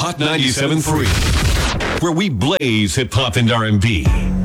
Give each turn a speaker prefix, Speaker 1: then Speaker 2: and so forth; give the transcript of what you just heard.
Speaker 1: Hot 97.3, where we blaze hip hop and R&B.